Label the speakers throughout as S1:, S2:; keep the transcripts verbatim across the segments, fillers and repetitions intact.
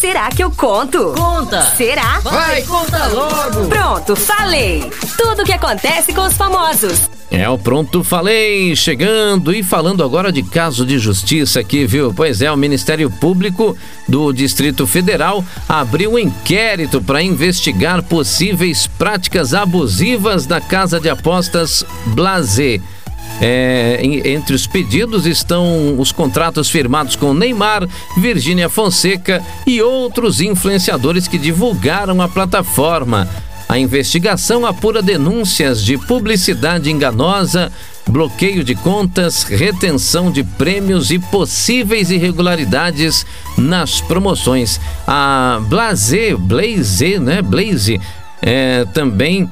S1: Será que eu conto?
S2: Conta!
S1: Será?
S2: Vai, conta logo!
S1: Pronto, falei! Tudo o que acontece com os famosos.
S3: É o Pronto Falei, chegando e falando agora de caso de justiça aqui, viu? Pois é, o Ministério Público do Distrito Federal abriu um inquérito para investigar possíveis práticas abusivas da casa de apostas Blasé. É, entre os pedidos estão os contratos firmados com Neymar, Virgínia Fonseca e outros influenciadores que divulgaram a plataforma. A investigação apura denúncias de publicidade enganosa, bloqueio de contas, retenção de prêmios e possíveis irregularidades nas promoções. A Blasé, Blaze, né? Blaze, é, também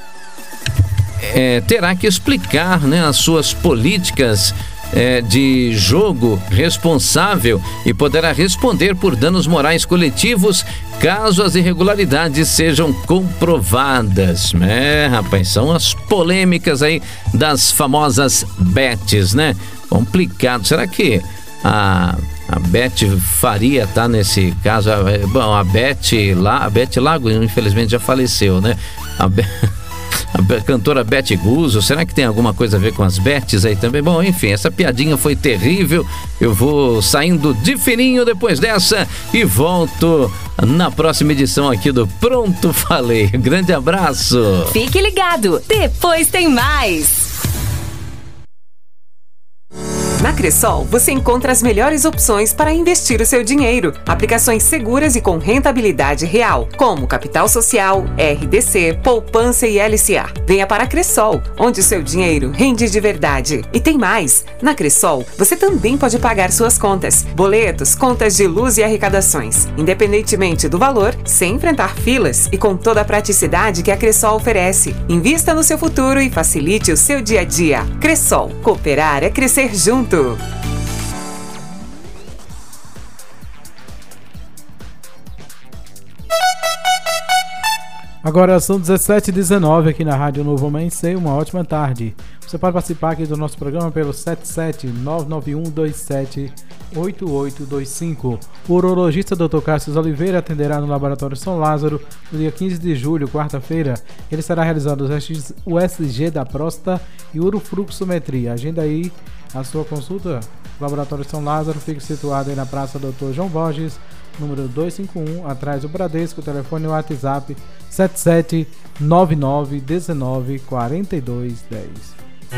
S3: é, terá que explicar, né, as suas políticas É, de jogo responsável e poderá responder por danos morais coletivos caso as irregularidades sejam comprovadas. É, rapaz, são as polêmicas aí das famosas bets, né? Complicado. Será que a, a Beth Faria tá nesse caso? Bom, a Beth, a Beth Lago, infelizmente, já faleceu, né? A Beth... A cantora Beth Guzzo, será que tem alguma coisa a ver com as Beths aí também? Bom, enfim, essa piadinha foi terrível. Eu vou saindo de fininho depois dessa e volto na próxima edição aqui do Pronto Falei. Grande abraço.
S1: Fique ligado, depois tem mais. Na Cressol, você encontra as melhores opções para investir o seu dinheiro. Aplicações seguras e com rentabilidade real, como Capital Social, R D C, Poupança e L C A. Venha para a Cressol, onde o seu dinheiro rende de verdade. E tem mais! Na Cressol, você também pode pagar suas contas, boletos, contas de luz e arrecadações, independentemente do valor, sem enfrentar filas e com toda a praticidade que a Cressol oferece. Invista no seu futuro e facilite o seu dia a dia. Cressol, cooperar é crescer junto.
S4: Agora são dezessete e dezenove aqui na Rádio Novo Amanhecer. Uma ótima tarde. Você pode participar aqui do nosso programa pelo sete sete nove nove um dois sete oito oito dois cinco. O urologista doutor Cássio Oliveira atenderá no Laboratório São Lázaro no dia quinze de julho, quarta-feira. Ele estará realizando o S G da próstata e urofluxometria. Agenda aí a sua consulta. O Laboratório São Lázaro fica situado aí na Praça doutor João Borges, número duzentos e cinquenta e um, atrás do Bradesco. O telefone e o WhatsApp sete sete nove nove um nove quatro dois um zero.